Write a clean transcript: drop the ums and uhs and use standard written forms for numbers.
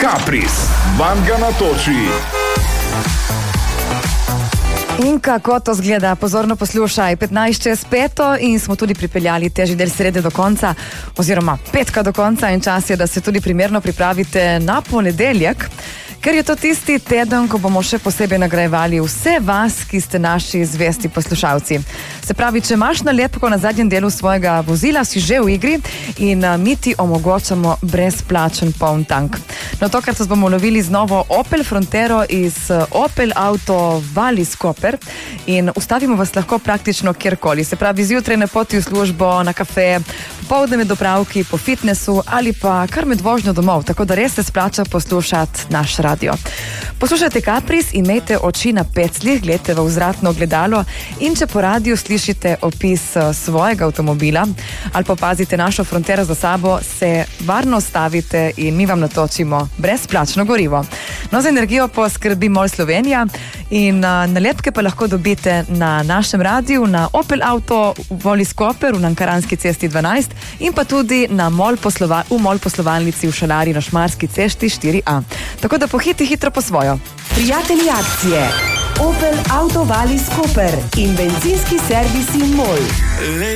Caprice, vam ga natoči. In kako to zgleda? Pozorno poslušaj. 15:05 in smo tudi pripeljali težji del srede do konca, oziroma petka do konca, in čas je, da se tudi primerno pripravite na ponedeljek, ker je to tisti teden, ko bomo še posebej nagrajevali vse vas, ki ste naši zvesti poslušalci. Se pravi, če imaš nalepko na zadnjem delu svojega vozila, si že v igri in mi ti omogočamo brezplačen poln tank. No, tokrat se bomo lovili z novo Opel Frontero iz Opel Auto Wallis Koper in ustavimo vas lahko praktično kjerkoli. Se pravi, zjutraj na poti v službo, na kafe, popoldne med opravki, po fitnessu ali pa kar med vožnjo domov, tako da res se splača poslušati naš radio. Poslušajte Caprice, imejte oči na pecljih, gledajte v vzvratno ogledalo in če po radiju slišite opis svojega avtomobila ali pa pazite našo Frontero za sabo, se varno stavite in mi vam natočimo brezplačno gorivo. No, za energijo poskrbi MOL Slovenija in nalepke pa lahko dobite na našem radiju, na Opel Auto Wallis Koper v Nankaranski cesti 12 in pa tudi na v MOL poslovalnici v Šalari na Šmarski cesti 4A. Tako da pohiti hitro po svojo. Prijatelji akcije Opel Auto Wallis Koper in bencinski servisi MOL.